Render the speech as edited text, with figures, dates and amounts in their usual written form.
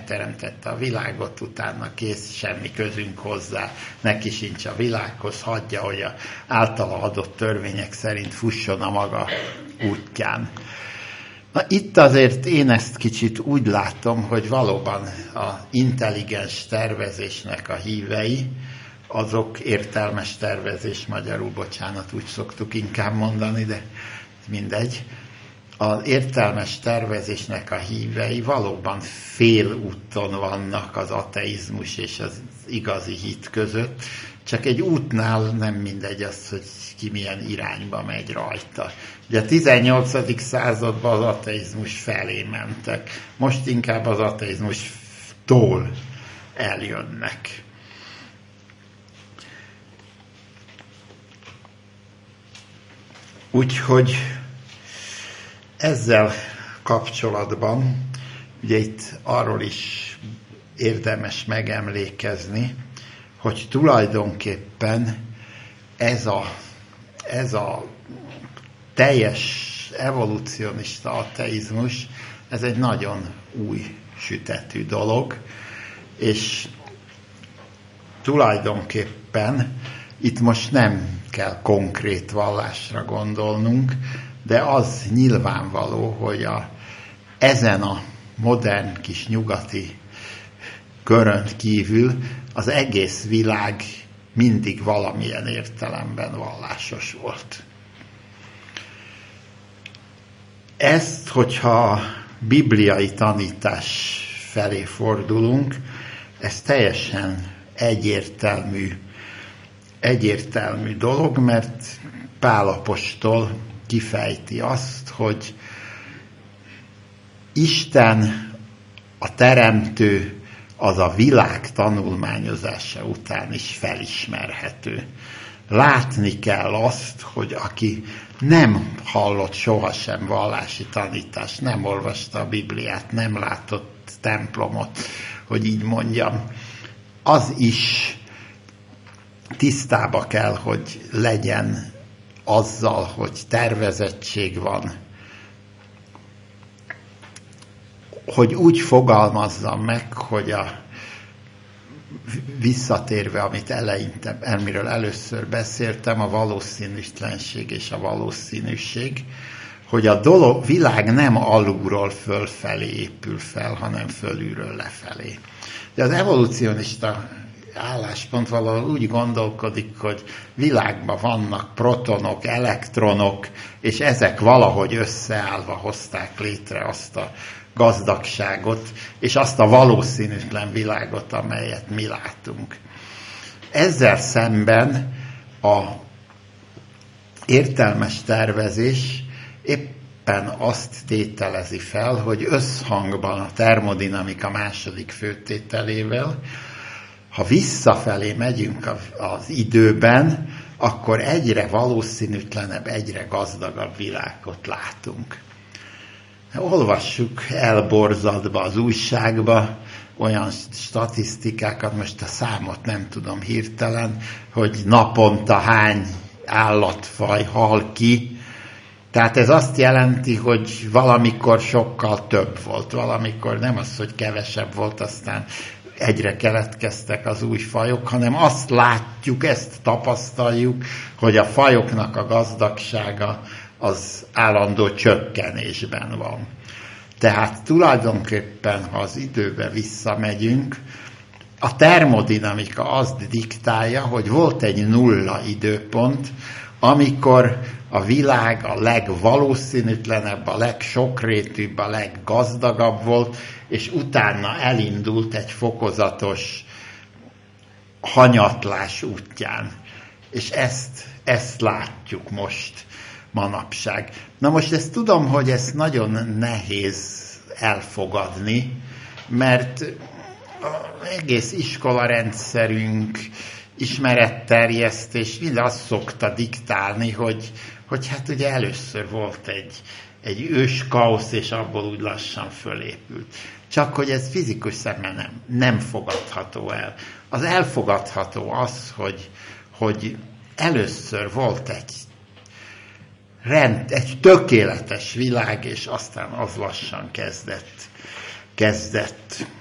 megteremtette a világot, utána kész, semmi közünk hozzá, neki sincs a világhoz, hagyja, hogy a általa adott törvények szerint fusson a maga útján. Na, itt azért én ezt kicsit úgy látom, hogy valóban az intelligens tervezésnek a hívei, azok értelmes tervezés, magyarul, bocsánat, úgy szoktuk inkább mondani, de mindegy. Az értelmes tervezésnek a hívei valóban félúton vannak az ateizmus és az igazi hit között, csak egy útnál nem mindegy az, hogy ki milyen irányba megy rajta. Ugye a 18. században az ateizmus felé mentek, most inkább az ateizmustól eljönnek. Úgyhogy ezzel kapcsolatban, ugye itt arról is érdemes megemlékezni, hogy tulajdonképpen ez a teljes evolucionista ateizmus, ez egy nagyon új sütetű dolog, és tulajdonképpen itt most nem kell konkrét vallásra gondolnunk, de az nyilvánvaló, hogy ezen a modern kis nyugati körön kívül az egész világ mindig valamilyen értelemben vallásos volt. Ezt, hogyha a bibliai tanítás felé fordulunk, ez teljesen egyértelmű dolog, mert Pál apostol kifejti azt, hogy Isten, a teremtő, az a világ tanulmányozása után is felismerhető. Látni kell azt, hogy aki nem hallott sohasem vallási tanítást, nem olvasta a Bibliát, nem látott templomot, hogy így mondjam, az is tisztába kell, hogy legyen azzal, hogy tervezettség van, hogy úgy fogalmazzam meg, hogy visszatérve, amit eleinte, amiről először beszéltem, a valószínűtlenség és a valószínűség, hogy a világ nem alulról fölfelé épül fel, hanem fölülről lefelé. De az evolucionista álláspont valahol úgy gondolkodik, hogy világban vannak protonok, elektronok, és ezek valahogy összeállva hozták létre azt a gazdagságot, és azt a valószínűtlen világot, amelyet mi látunk. Ezzel szemben a értelmes tervezés éppen azt tételezi fel, hogy összhangban a termodinamika második főtételével, ha visszafelé megyünk az időben, akkor egyre valószínűtlenebb, egyre gazdagabb világot látunk. Olvassuk elborzadva az újságba olyan statisztikákat, most a számot nem tudom hirtelen, hogy naponta hány állatfaj hal ki. Tehát ez azt jelenti, hogy valamikor sokkal több volt, valamikor nem az, hogy kevesebb volt, aztán egyre keletkeztek az új fajok, hanem azt látjuk, ezt tapasztaljuk, hogy a fajoknak a gazdagsága az állandó csökkenésben van. Tehát tulajdonképpen, ha az időbe visszamegyünk, a termodinamika azt diktálja, hogy volt egy nulla időpont, amikor a világ a legvalószínűtlenebb, a legsokrétűbb, a leggazdagabb volt, és utána elindult egy fokozatos hanyatlás útján. És ezt látjuk most manapság. Na most ezt tudom, hogy ez nagyon nehéz elfogadni, mert az egész iskolarendszerünk, ismeretterjesztés mind azt szokta diktálni, hogy hát ugye először volt egy őskaosz, és abból úgy lassan fölépült. Csak hogy ez fizikus szemmel nem fogadható el. Az elfogadható az, hogy először volt egy tökéletes világ, és aztán az lassan kezdett